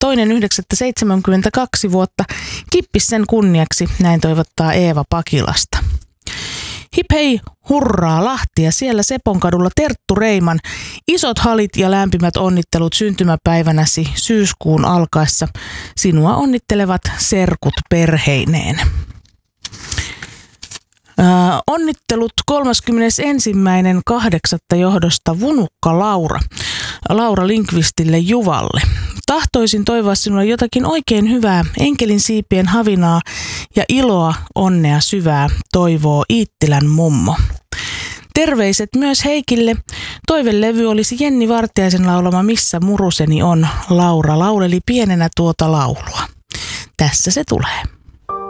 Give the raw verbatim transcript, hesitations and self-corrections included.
toinen yhdeksättä seitsemänkymmentäkaksi vuotta. Kippis sen kunniaksi, näin toivottaa Eeva Pakilasta. Hip hei, hurraa Lahti ja siellä Seponkadulla Terttu Reiman. Isot halit ja lämpimät onnittelut syntymäpäivänäsi syyskuun alkaessa. Sinua onnittelevat serkut perheineen. Äh, onnittelut kolmaskymmenesensimmäinen kahdeksatta johdosta Vunukka Laura. Laura Linkvistille Juvalle. Tahtoisin toivoa sinulle jotakin oikein hyvää, enkelin siipien havinaa ja iloa, onnea syvää, toivoo Iittilän mummo. Terveiset myös Heikille. Toivelevy olisi Jenni Vartiaisen laulama Missä muruseni on. Laura lauleli pienenä tuota laulua. Tässä se tulee.